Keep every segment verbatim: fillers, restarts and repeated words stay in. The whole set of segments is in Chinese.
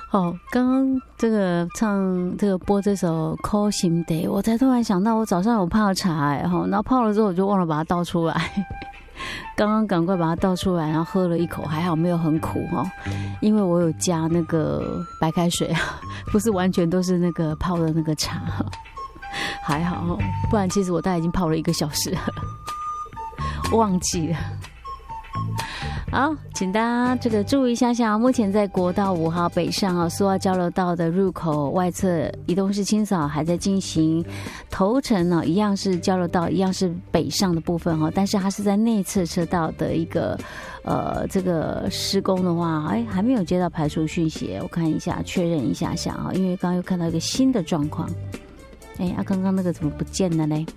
哦，刚刚这个唱这个播这首《Call Him Day》，我才突然想到，我早上有泡茶哎哈，然后泡了之后我就忘了把它倒出来，刚刚赶快把它倒出来，然后喝了一口，还好没有很苦哈，因为我有加那个白开水啊，不是完全都是那个泡的那个茶，还好，不然其实我大概已经泡了一个小时了，忘记了。好，请大家这个注意一下下，目前在国道五号北上啊，苏澳交流道的入口外侧移动式清扫还在进行，头城呢一样是交流道，一样是北上的部分哈，但是它是在内侧车道的一个呃这个施工的话，哎还没有接到排除讯息，我看一下确认一下下啊，因为刚刚又看到一个新的状况，哎啊刚刚那个怎么不见了呢？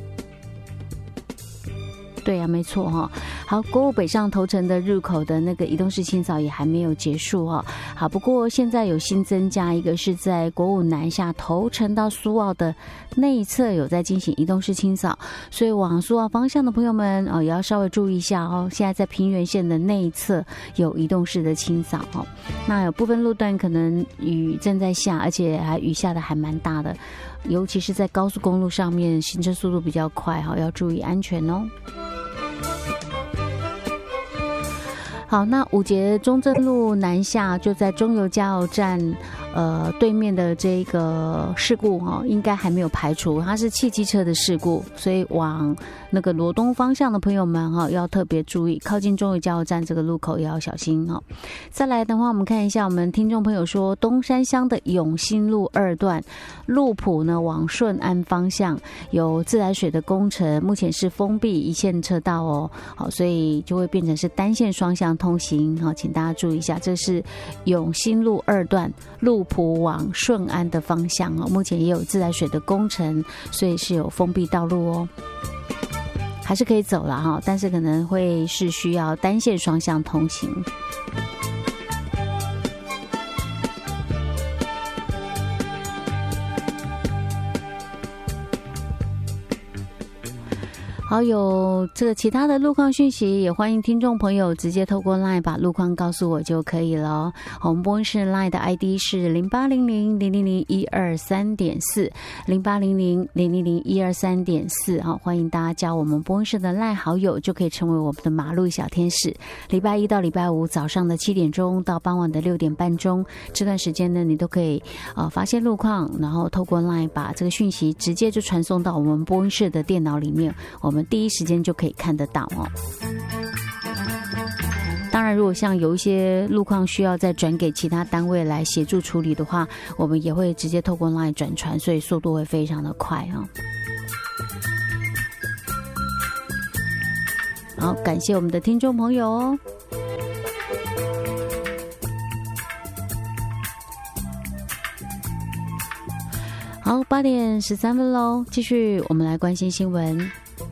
对啊，没错哈。好，国五北上头城的入口的那个移动式清扫也还没有结束哈。好，不过现在有新增加一个是在国五南下头城到苏澳的内侧有在进行移动式清扫，所以往苏澳方向的朋友们哦也要稍微注意一下哦。现在在平原线的内侧有移动式的清扫哦。那有部分路段可能雨正在下，而且还雨下的还蛮大的，尤其是在高速公路上面行车速度比较快哈，要注意安全哦。好，那五节中正路南下就在中油加油站呃对面的这个事故哈、哦，应该还没有排除，它是汽机车的事故，所以往那个罗东方向的朋友们哈、哦、要特别注意，靠近中油加油站这个路口也要小心哈、哦。再来的话，我们看一下我们听众朋友说，东山乡的永兴路二段路埔呢往顺安方向有自来水的工程，目前是封闭一线车道哦，好，所以就会变成是单线双向通行，好，请大家注意一下，这是永兴路二段路埔往顺安的方向哦，目前也有自来水的工程，所以是有封闭道路哦，还是可以走了哈，但是可能会是需要单线双向通行。好，有这个其他的路况讯息，也欢迎听众朋友直接透过 LINE 把路况告诉我就可以了。好，我们播音室 LINE 的 I D 是零八零零零零零一二三点四零八零零零零零一二三点四。好，欢迎大家加我们播音室的 LINE 好友，就可以成为我们的马路小天使。礼拜一到礼拜五早上的七点钟到傍晚的六点半钟，这段时间呢，你都可以呃发现路况，然后透过 LINE 把这个讯息直接就传送到我们播音室的电脑里面，我们我们第一时间就可以看得到哦。当然，如果像有一些路况需要再转给其他单位来协助处理的话，我们也会直接透过 LINE 转传，所以速度会非常的快哦。好，感谢我们的听众朋友哦。好，八点十三分喽，继续我们来关心新闻。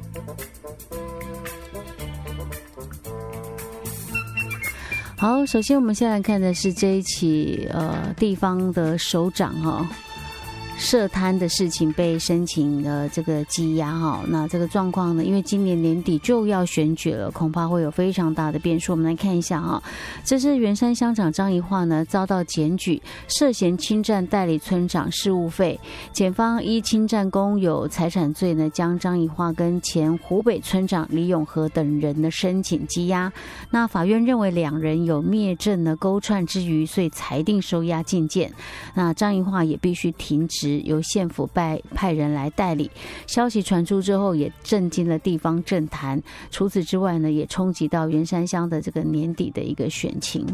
好，首先我们先来看的是这一起呃地方的首长哈、哦、设摊的事情被申请了这个羁押哈，那这个状况呢，因为今年年底就要选举了，恐怕会有非常大的变数。我们来看一下哈，这是圆山乡长张宜桦呢遭到检举，涉嫌侵占代理村长事务费，检方依侵占公有财产罪呢，将张宜桦跟前湖北村长李永和等人呢申请羁押。那法院认为两人有灭证呢勾串之余，所以裁定收押禁见。那张宜桦也必须停职，由县府派派人来代理。消息传出之后，也震惊了地方政坛。除此之外呢，也冲击到圆山乡的这个年底的一个选情。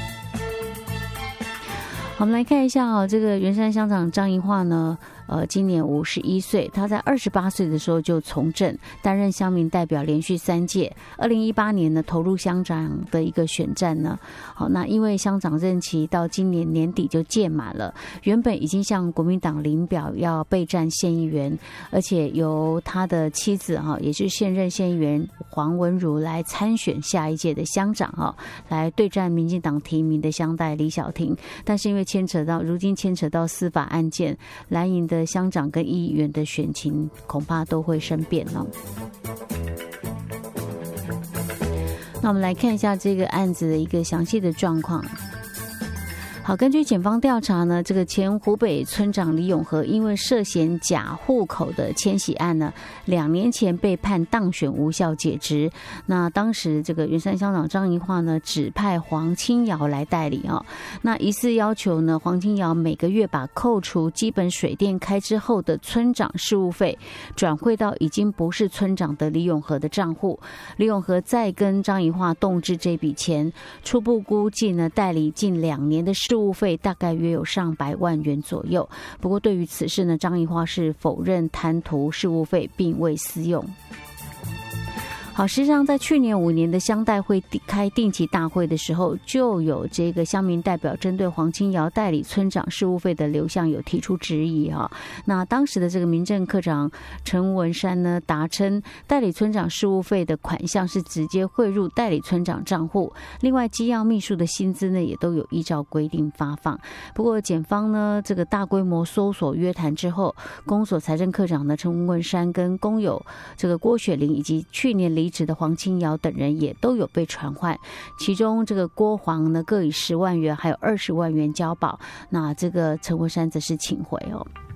我们来看一下哦，这个圆山乡长张宜桦呢，呃，今年五十一岁，他在二十八岁的时候就从政，担任乡民代表连续三届。二零一八年呢，投入乡长的一个选战呢，好，那因为乡长任期到今年年底就届满了，原本已经向国民党领表要备战县议员，而且由他的妻子哈，也就是现任县议员黄文如来参选下一届的乡长哈，来对战民进党提名的乡代李小婷，但是因为牵扯到如今牵扯到司法案件，蓝营的乡长跟议员的选情恐怕都会生变了。那我们来看一下这个案子的一个详细的状况。 好，根据检方调查呢，这个前湖北村长李永和因为涉嫌假户口的迁徙案呢，两年前被判当选无效解职。那当时这个圆山乡长张宜桦呢，指派黄清瑶来代理哦。那疑似要求呢，黄清瑶每个月把扣除基本水电开支后的村长事务费转汇到已经不是村长的李永和的账户。李永和再跟张宜桦动支这笔钱，初步估计呢，代理近两年的事务费大概约有上百万元左右。不过对于此事呢，张宜桦是否认贪图事务费，并未私用。好，实际上在去年五年的乡代会开定期大会的时候，就有这个乡民代表针对黄清瑶代理村长事务费的流向有提出质疑哈。那当时的这个民政科长陈文山呢，答称代理村长事务费的款项是直接汇入代理村长账户，另外机要秘书的薪资呢，也都有依照规定发放。不过检方呢，这个大规模搜索约谈之后，公所财政科长呢陈文山跟工友这个郭雪玲以及去年离职的黄清瑶等人也都有被传唤，其中这个郭黄呢各以十万元还有二十万元交保，那这个陈文山则是请回哦。